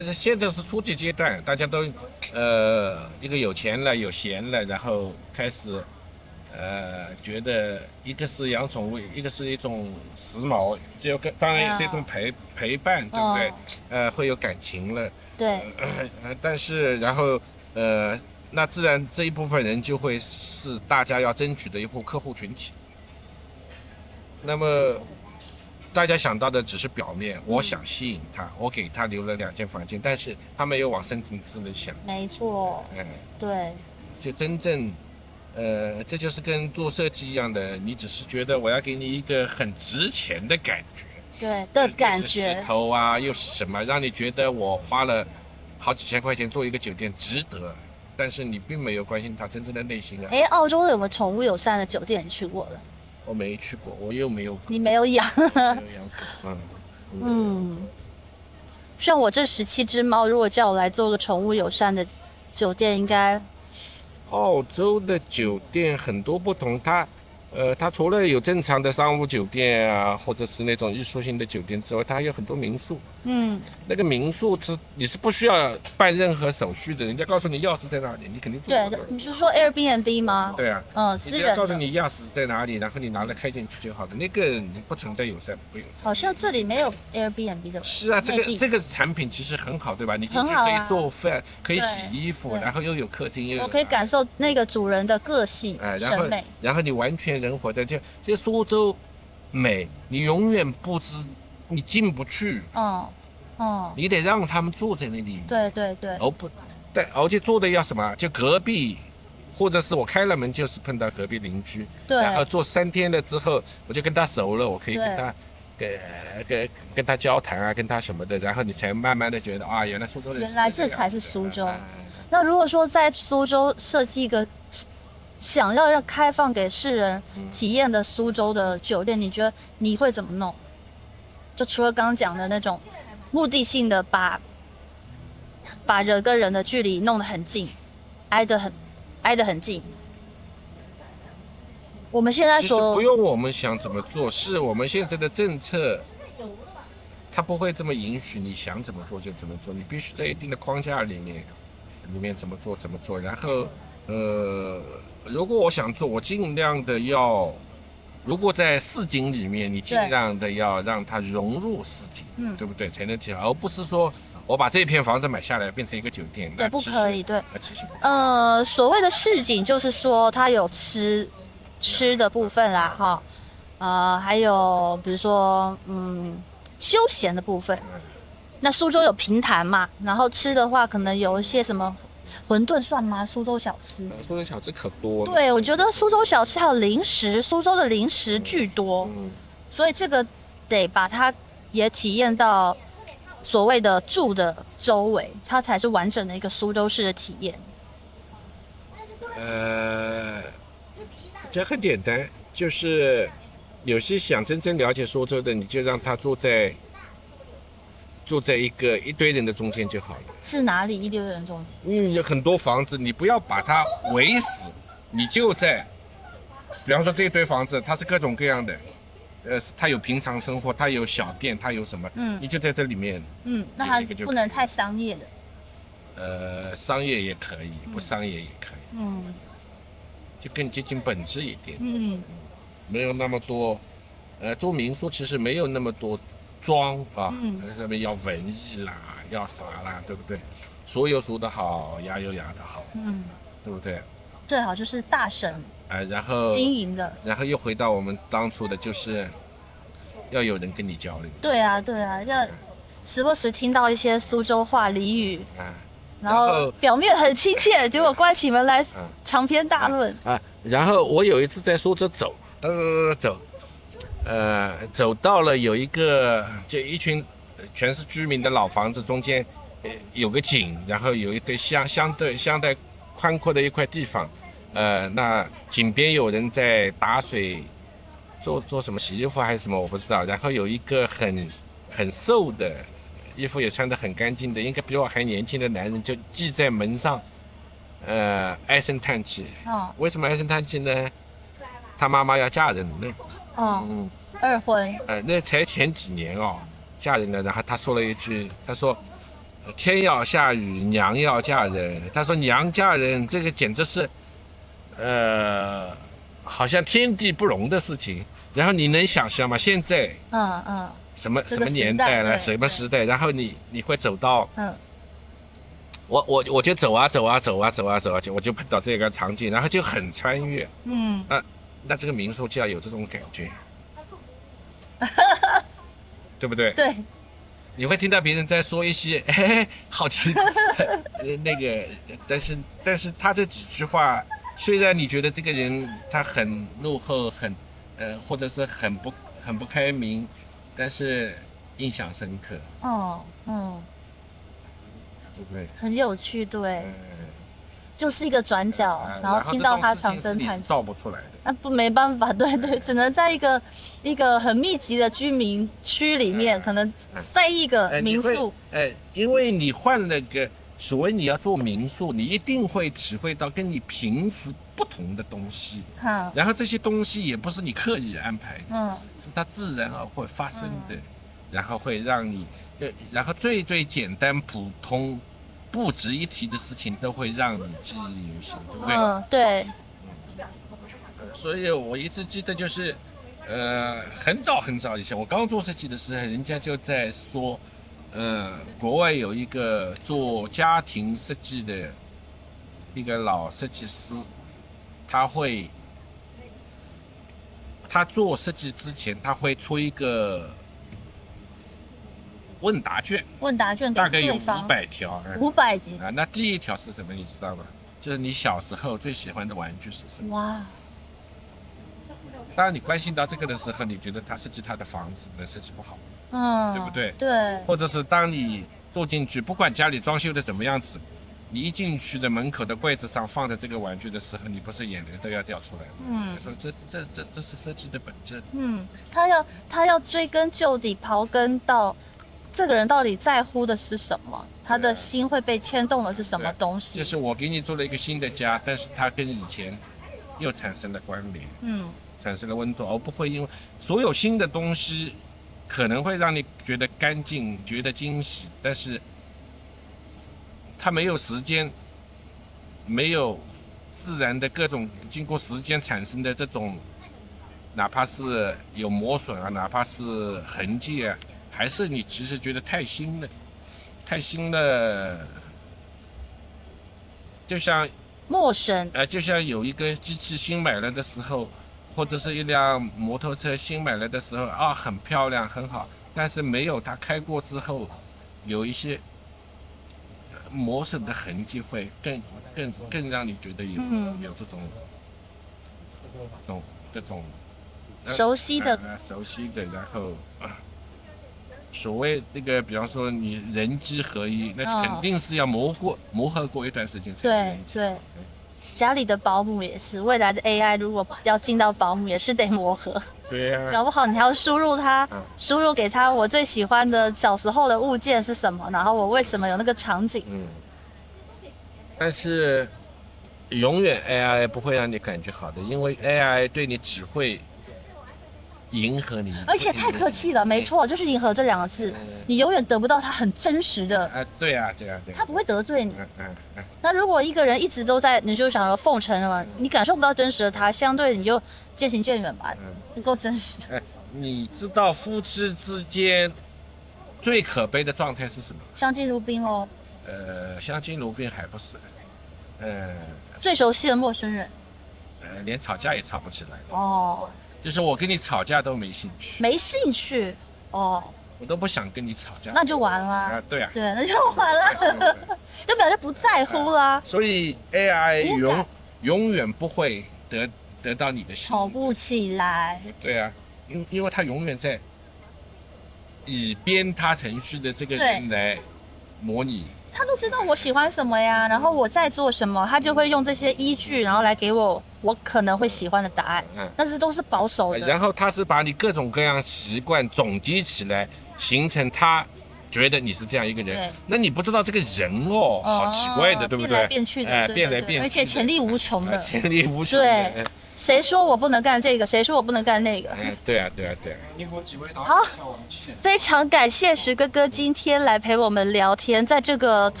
现在是初级阶段，大家都一个有钱了有闲了，然后开始觉得一个是养宠物，一个是一种时髦，当然也是一种陪伴，对不对？会有感情了。 对， 但是然后那自然这一部分人就会是大家要争取的一部客户群体。那么大家想到的只是表面，我想吸引他，我给他留了2间房间，但是他没有往深层次的想。 没错，对， 就真正，这就是跟做设计一样的，你只是觉得我要给你一个很值钱的感觉， 对的感又是觉石。头啊，又是什么，让你觉得我花了好几千块钱做一个酒店值得，但是你并没有关心他真正的内心啊。 哎，澳洲有没有宠物友善的酒店？你去过了？ 我没去过，我又没有狗， 你没有养？ 没有养狗， 嗯，像我这17只猫，如果叫我来做个宠物友善的酒店，应该澳洲的酒店很多不同，它除了有正常的商务酒店啊，或者是那种艺术性的酒店之外，它还有很多民宿。那个民宿你是不需要办任何手续的，人家告诉你钥匙在哪里，你肯定住对得到。 你是说 Airbnb 吗？ 对啊， 私你只要人的。 告诉你钥匙在哪里，然后你拿了开进去就好了。那个你不存在友善不友善。 好像这里没有 Airbnb 的。 是啊，这内地个这个产品其实很好，对吧？你进去很好啊可以做饭，可以对洗衣服， 对然后又有客厅，又有我可以感受那个主人的个性、审美。 然后你完全人活在这苏州美，你永远不知，你进不去，你得让他们住在那里， 对对对， 而且住的要什么？就隔壁，或者是我开了门就是碰到隔壁邻居， 对然后做3天了之后，我就跟他熟了，我可以跟他。跟他交谈啊，跟他什么的，然后你才慢慢的觉得啊，原来苏州人原来这才是苏州。那如果说在苏州设计一个想要让开放给世人体验的苏州的酒店，你觉得你会怎么弄？就除了刚刚讲的那种目的性的把人跟人的距离弄得很近，挨得很近。我们现在其实不用我们想怎么做，是我们现在的政策，它不会这么允许你想怎么做就怎么做，你必须在一定的框架里面怎么做。然后，如果我想做，我尽量的要，如果在市井里面，你尽量的要让它融入市井，对不对？才能提好，而不是说我把这片房子买下来变成一个酒店， 对，不可以，对。 其实所谓的市井就是说它有吃的部分啦，还有比如说休闲的部分。那苏州有平潭嘛，然后吃的话可能有一些什么馄饨算吗？苏州小吃。 苏州小吃可多了。 对，我觉得苏州小吃还有零食，苏州的零食巨多，所以这个得把它也体验到所谓的住的周围，它才是完整的一个苏州市的体验。 这很简单，就是有些想真正了解苏州的，你就让他住在一堆人的中间就好了。 是哪里？一堆人中间？ 有很多房子，你不要把它围死，你就在，比方说这一堆房子，它是各种各样的，它有平常生活，它有小店，它有什么，你就在这里面。 那它不能太商业的。 商业也可以，不商业也可以。就更接近本质一点。没有那么多，做民宿其实没有那么多装啊，上面要文艺啦，要啥啦，对不对？说有说的好，牙有牙的好，对不对？ 最好就是大省， 然后经营的， 然后又回到我们当初的，就是要有人跟你交流。 对啊，要时不时听到一些苏州话俚语。然后表面很亲切，结果关起门来长篇大论。 然后我有一次在苏州走，走到了有一个就一群全是居民的老房子中间，有个井，然后有一堆相对宽阔的一块地方，那井边有人在打水，做什么洗衣服还是什么我不知道，然后有一个很瘦的。衣服也穿得很干净的，应该比我还年轻的男人就系在门上，唉声叹气。为什么唉声叹气呢？他妈妈要嫁人了。 二婚。 那才前几年嫁人了。然后他说了一句，他说， 天要下雨，娘要嫁人。他说娘嫁人这个简直是，好像天地不容的事情。然后你能想象吗？现在，什么年代了，什么时代？然后你会走到，我就走啊，我就碰到这个场景，然后就很穿越。那这个民宿就要有这种感觉，对不对？ 对。 你会听到别人在说一些，好奇，那个，但是他这几句话，虽然你觉得这个人他很怒后，或者是很不开明，但是印象深刻。对不对？ 很有趣，对。就是一个转角，然后听到他长声叹气， 造不出来的。 那不没办法，对，只能在一个很密集的居民区里面，可能在一个民宿。 因为你换了个所谓你要做民宿，你一定会体会到跟你平时不同的东西。然后这些东西也不是你刻意安排的，是它自然而会发生的，然后会让你，然后最简单普通。不值一提的事情都会让你记忆犹新，对不对？ 对。 所以我一直记得就是，很早以前，我刚做设计的时候，人家就在说，国外有一个做家庭设计的一个老设计师，他做设计之前，他会出一个问答卷大概有500条 ，500题啊。那第一条是什么？你知道吗？就是你小时候最喜欢的玩具是什么？ 哇！ 当你关心到这个的时候，你觉得他设计他的房子能设计不好，对不对？ 对。 或者是当你住进去，不管家里装修的怎么样子，你一进去的门口的柜子上放着这个玩具的时候，你不是眼泪都要掉出来吗？说这是设计的本质。 他要追根究底，刨根到。这个人到底在乎的是什么？他的心会被牵动的是什么东西？ 就是我给你做了一个新的家，但是他跟以前又产生了关联，产生了温度，而不会因为所有新的东西可能会让你觉得干净，觉得惊喜，但是它没有时间，没有自然的各种经过时间产生的这种，哪怕是有磨损啊，哪怕是痕迹啊。还是你其实觉得太新了，就像陌生， 就像有一个机器新买来的时候，或者是一辆摩托车新买来的时候啊，很漂亮很好，但是没有它开过之后，有一些磨损的痕迹，会更让你觉得有这种熟悉的， 然后所谓那个，比方说你人机合一，那肯定是要磨合过一段时间才能。 对，家里的保姆也是，未来的 AI 如果要进到保姆，也是得磨合。 对呀。 搞不好你还要输入给他我最喜欢的小时候的物件是什么，然后我为什么有那个场景。 但是永远 AI 不会让你感觉好的，因为 AI 对你只会迎合你， 而且太客气了，没错，就是迎合这2个字，你永远得不到他很真实的。 对啊， 他不会得罪你。那如果一个人一直都在，你就想说奉承了嘛，你感受不到真实的他，相对你就渐行渐远吧，不够真实。 你知道夫妻之间最可悲的状态是什么？ 相敬如宾哦。 相敬如宾还不是， 最熟悉的陌生人。 连吵架也吵不起来。就是我跟你吵架都没兴趣，我都不想跟你吵架， 那就完了。 对， 那就完了，就表示不在乎啦。 所以 AI 永远不会得到你的心， 吵不起来。 对啊，因为他永远在以编他程序的这个人来模拟。 他都知道我喜欢什么呀，然后我在做什么，他就会用这些依据，然后来给我可能会喜欢的答案。但是都是保守的。 然后他是把你各种各样习惯总结起来，形成他觉得你是这样一个人。那你不知道这个人好奇怪的，对不对？ 变来变去的， 变来变去， 而且潜力无穷的。 对， 谁说我不能干这个，谁说我不能干那个。 对啊，对啊，对啊。 好，非常感谢石哥哥今天来陪我们聊天，在这个